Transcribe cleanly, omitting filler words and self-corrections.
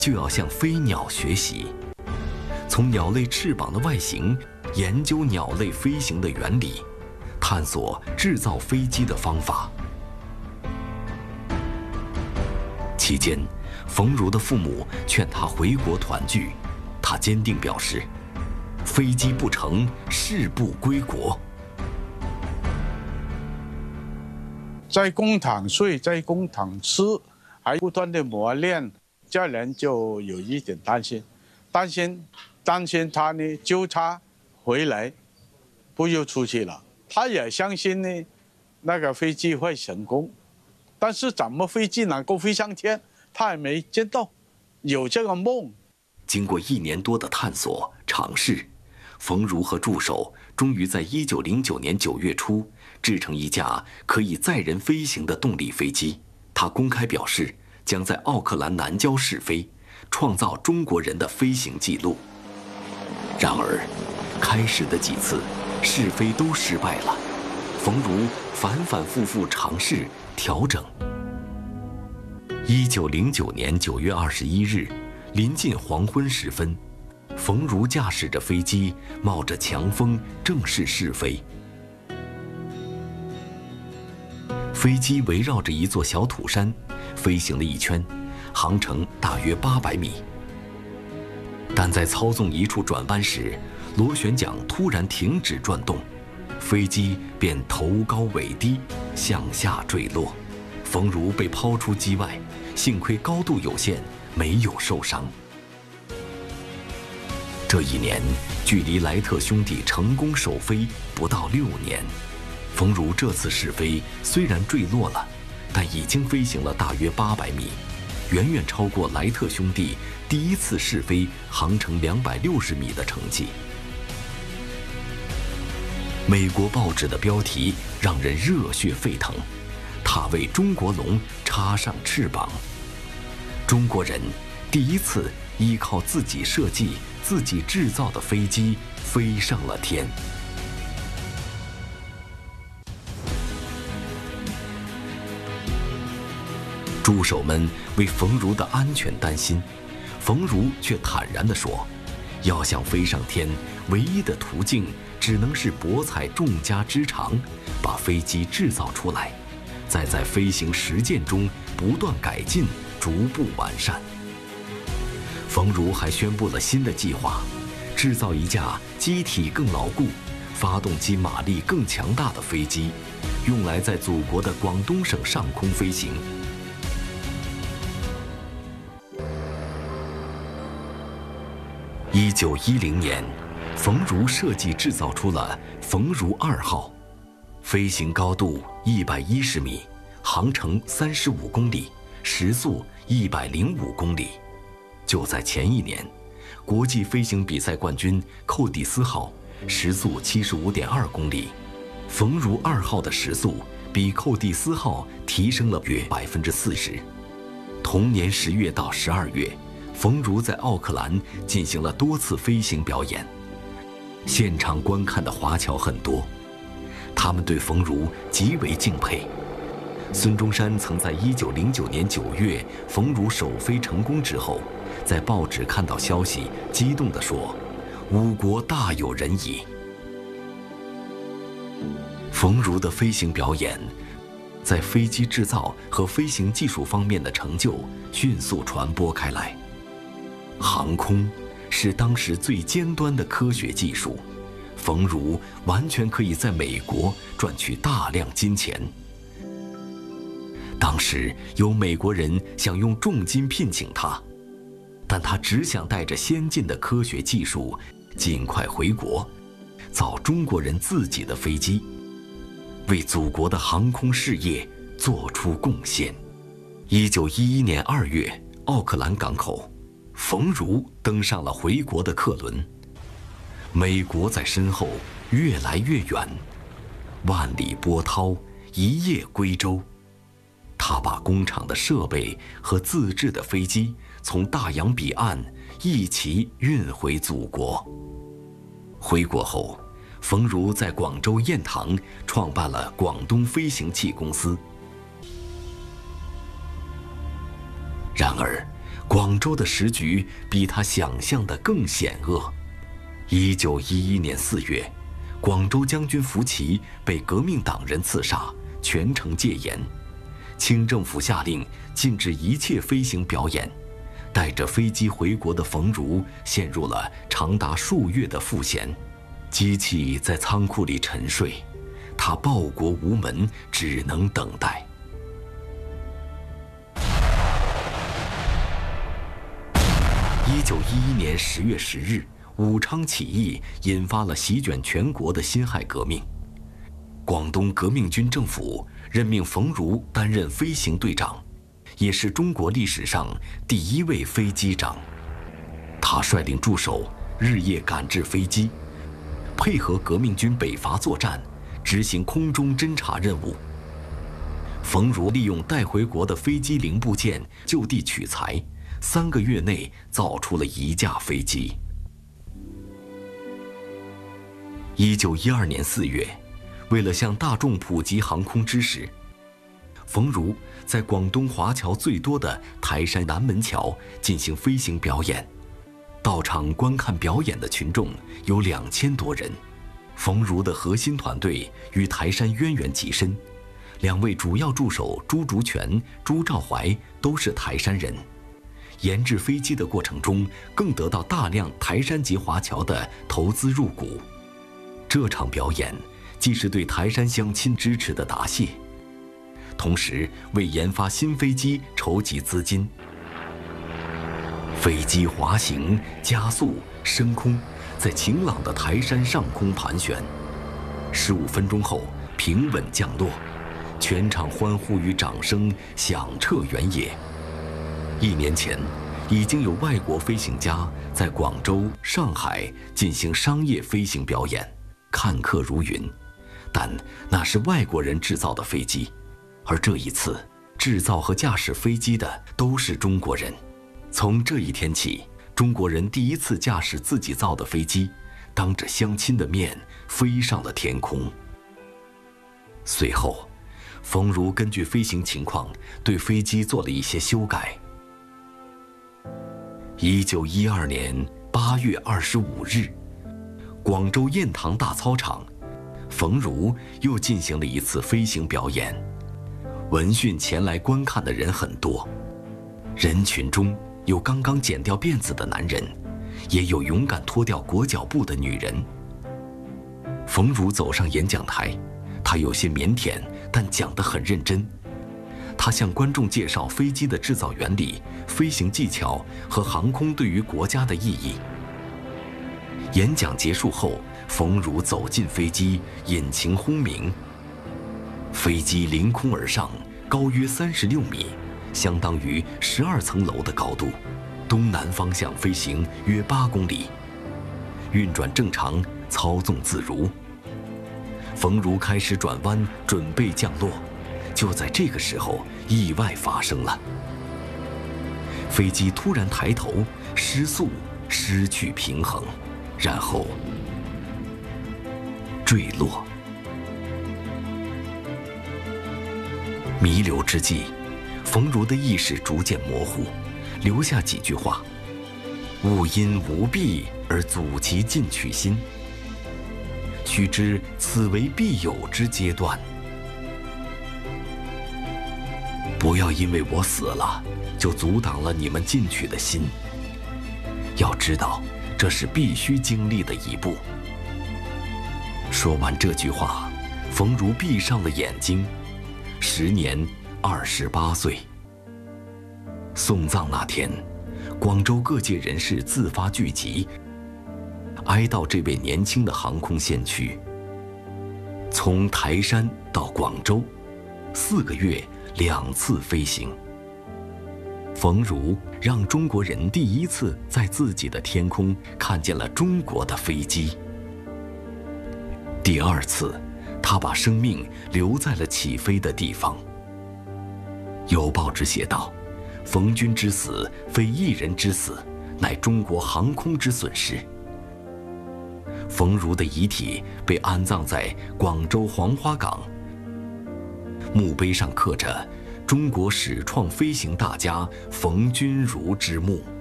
就要向飞鸟学习，从鸟类翅膀的外形研究鸟类飞行的原理，探索制造飞机的方法。期间，冯如的父母劝他回国团聚，他坚定表示：“飞机不成，誓不归国。” 在工厂睡，在工厂吃，还不断的磨练，家人就有一点担心他呢，就他回来，不又出去了。他也相信呢，那个飞机会成功，但是怎么飞机能够飞上天，他也没见到，有这个梦。 经过1年多的探索尝试，冯如和助手终于在1909年9月初制成一架可以载人飞行的动力飞机。他公开表示，将在奥克兰南郊试飞，创造中国人的飞行记录。然而，开始的几次试飞都失败了，冯如反复尝试调整。1909年9月21日，临近黄昏时分，冯如驾驶着飞机，冒着强风正式试飞。飞机围绕着一座小土山飞行了1圈，航程大约800米。但在操纵一处转弯时，螺旋桨突然停止转动，飞机便头高尾低向下坠落，冯如被抛出机外，幸亏高度有限，没有受伤。这一年，距离莱特兄弟成功首飞不到6年。冯如这次试飞虽然坠落了，但已经飞行了大约800米，远远超过莱特兄弟第一次试飞航程260米的成绩。美国报纸的标题让人热血沸腾，他为中国龙插上翅膀。中国人第一次依靠自己设计、自己制造的飞机飞上了天。助手们为冯如的安全担心，冯如却坦然地说：“要想飞上天，唯一的途径只能是博采众家之长，把飞机制造出来，再在飞行实践中不断改进，逐步完善。”冯如还宣布了新的计划，制造一架机体更牢固、发动机马力更强大的飞机，用来在祖国的广东省上空飞行。1910年，冯如设计制造出了冯如2号，飞行高度110米，航程35公里，时速105公里。就在前1年，国际飞行比赛冠军寇蒂斯号时速75.2公里，冯如2号的时速比寇蒂斯号提升了约40%。同年10月到12月，冯如在奥克兰进行了多次飞行表演，现场观看的华侨很多，他们对冯如极为敬佩。孙中山曾在1909年9月冯如首飞成功之后，在报纸看到消息，激动地说：“吾国大有人矣。”冯如的飞行表演，在飞机制造和飞行技术方面的成就迅速传播开来。航空是当时最尖端的科学技术，冯如完全可以在美国赚取大量金钱。当时有美国人想用重金聘请他，但他只想带着先进的科学技术尽快回国，造中国人自己的飞机，为祖国的航空事业做出贡献。1911年2月，奥克兰港口，冯如登上了回国的客轮，美国在身后越来越远，万里波涛，一叶归舟。他把工厂的设备和自制的飞机从大洋彼岸一起运回祖国。回国后，冯如在广州雁塘创办了广东飞行器公司。然而， 广州的时局比他想象的更险恶。1911年4月，广州将军福奇被革命党人刺杀，全城戒严。清政府下令禁止一切飞行表演。带着飞机回国的冯如陷入了长达数月的赋闲，机器在仓库里沉睡，他报国无门，只能等待。1911年10月10日，武昌起义引发了席卷全国的辛亥革命。广东革命军政府任命冯如担任飞行队长，也是中国历史上第1位飞机长。他率领助手日夜赶制飞机，配合革命军北伐作战，执行空中侦察任务。冯如利用带回国的飞机零部件就地取材，3个月内造出了1架飞机。1912年4月，为了向大众普及航空知识，冯如在广东华侨最多的台山南门桥进行飞行表演，到场观看表演的群众有2000多人。冯如的核心团队与台山渊源极深，2位主要助手朱竹泉、朱兆怀都是台山人。研制飞机的过程中，更得到大量台山籍华侨的投资入股。这场表演既是对台山乡亲支持的答谢，同时为研发新飞机筹集资金。飞机滑行、加速、升空，在晴朗的台山上空盘旋。15分钟后，平稳降落，全场欢呼与掌声响彻原野。1年前，已经有外国飞行家在广州、上海进行商业飞行表演，看客如云。但那是外国人制造的飞机，而这一次，制造和驾驶飞机的都是中国人。从这一天起，中国人第一次驾驶自己造的飞机，当着乡亲的面飞上了天空。随后，冯如根据飞行情况对飞机做了一些修改。1912年8月25日，广州雁塘大操场，冯如又进行了一次飞行表演。闻讯前来观看的人很多，人群中有刚刚剪掉辫子的男人，也有勇敢脱掉裹脚布的女人。冯如走上演讲台，他有些腼腆，但讲得很认真。他向观众介绍飞机的制造原理、飞行技巧和航空对于国家的意义。演讲结束后，冯如走进飞机，引擎轰鸣，飞机凌空而上，高约36米，相当于12层楼的高度，东南方向飞行约8公里，运转正常，操纵自如。冯如开始转弯，准备降落。就在这个时候，意外发生了。飞机突然抬头，失速，失去平衡，然后坠落。弥留之际，冯如的意识逐渐模糊，留下几句话：勿因无弊而阻其进取心，须知此为必有之阶段。不要因为我死了，就阻挡了你们进取的心。要知道，这是必须经历的一步。说完这句话，冯如闭上了眼睛，时年28岁。送葬那天，广州各界人士自发聚集，哀悼这位年轻的航空先驱。从台山到广州，4个月2次飞行。冯如让中国人第一次在自己的天空看见了中国的飞机。第2次，他把生命留在了起飞的地方。有报纸写道：冯军之死非一人之死，乃中国航空之损失。冯如的遗体被安葬在广州黄花岗，墓碑上刻着中国始创飞行大家冯君儒之墓。